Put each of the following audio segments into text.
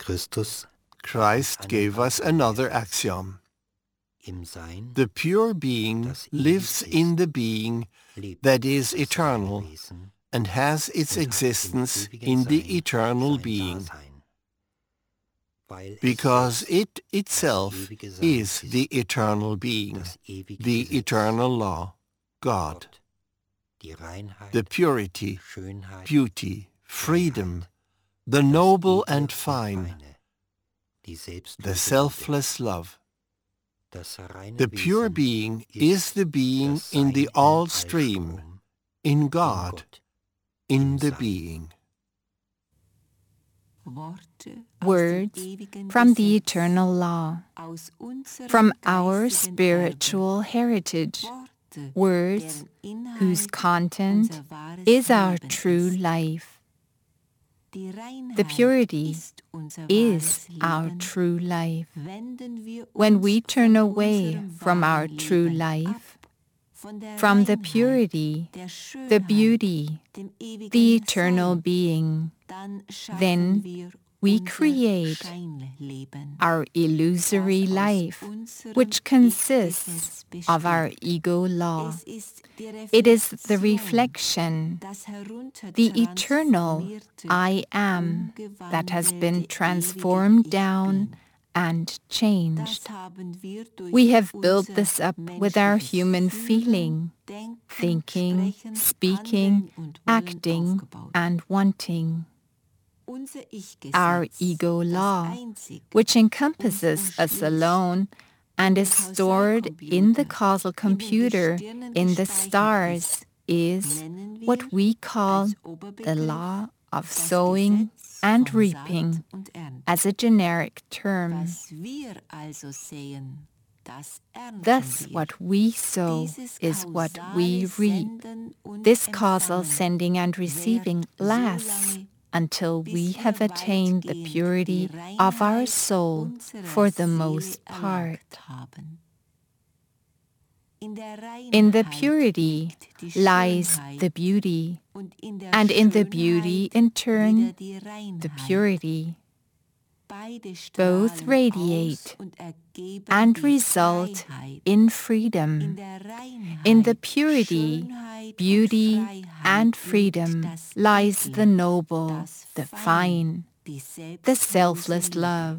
Christ gave us another axiom. The pure being lives in the being that is eternal and has its existence in the eternal being, because it itself is the eternal being, the eternal law, God. The purity, beauty, freedom, the noble and fine, the selfless love. The pure being is the being in the all-stream, in God, in the being. Words from the eternal law, from our spiritual heritage, words whose content is our true life. The purity is our true life. When we turn away from our true life, from the purity, the beauty, the eternal being, then we create our illusory life, which consists of our ego law. It is the reflection, the eternal I am, that has been transformed down and changed. We have built this up with our human feeling, thinking, speaking, acting, and wanting. Our ego law, which encompasses us alone and is stored in the causal computer in the stars, is what we call the law of sowing and reaping as a generic term. Thus, what we sow is what we reap. This causal sending and receiving lasts until we have attained the purity of our soul for the most part. In the purity lies the beauty, and in the beauty, in turn, the purity. Both radiate and result in freedom. In the purity, beauty, and freedom lies the noble, the fine, the selfless love.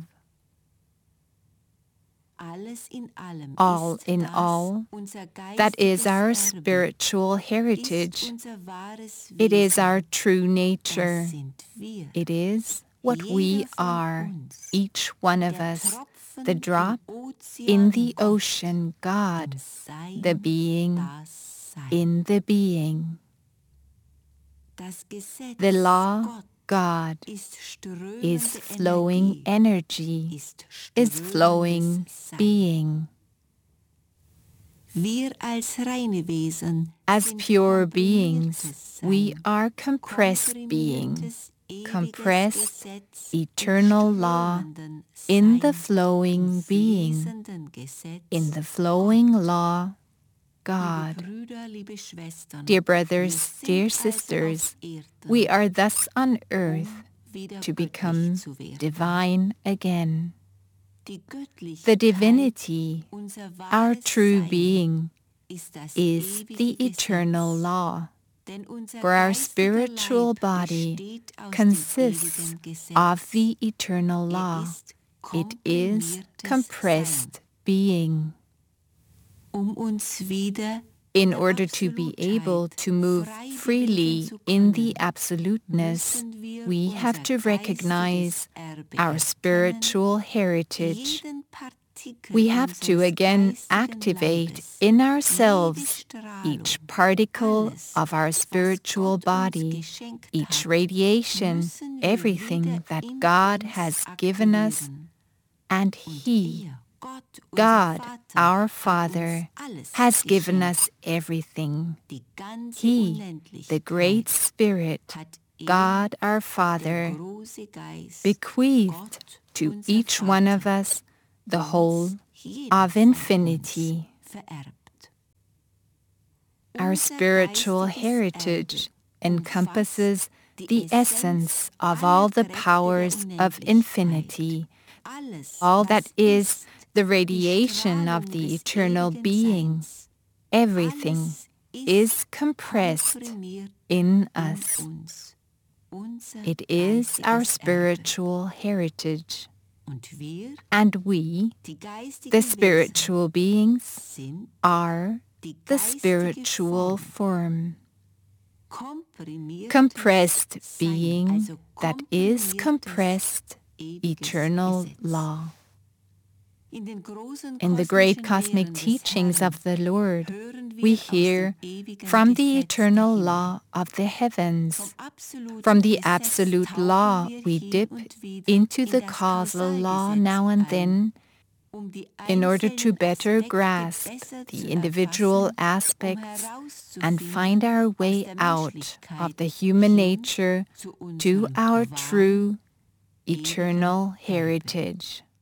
All in all, that is our spiritual heritage. It is our true nature. It is what we are, each one of us, the drop in the ocean, God, the being in the being. The law, God, is flowing energy, is flowing being. As pure beings, we are compressed beings, compressed eternal law in the flowing being, in the flowing law, God. Dear brothers, dear sisters, we are thus on earth to become divine again. The divinity, our true being, is the eternal law. For our spiritual body consists of the eternal law. It is compressed being. In order to be able to move freely in the absoluteness, we have to recognize our spiritual heritage. We have to again activate in ourselves each particle of our spiritual body, each radiation, everything that God has given us, and He, God, our Father, has given us everything. He, the Great Spirit, God our Father, bequeathed to each one of us the whole of infinity. Our spiritual heritage encompasses the essence of all the powers of infinity, all that is the radiation of the eternal being. Everything is compressed in us. It is our spiritual heritage. And we, the spiritual beings, are the spiritual form. Compressed being that is compressed eternal law. In the great cosmic teachings of the Lord, we hear from the eternal law of the heavens. From the absolute law, we dip into the causal law now and then in order to better grasp the individual aspects and find our way out of the human nature to our true eternal heritage.